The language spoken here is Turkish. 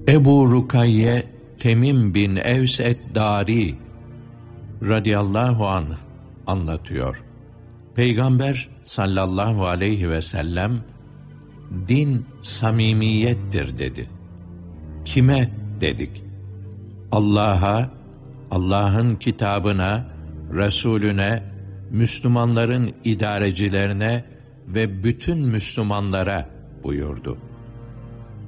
Ebu Rukayye Temim bin Evs et-Dari radıyallahu anh anlatıyor. Peygamber sallallahu aleyhi ve sellem, din samimiyettir dedi. Kime dedik? Allah'a, Allah'ın kitabına, Resulüne, Müslümanların idarecilerine ve bütün Müslümanlara buyurdu.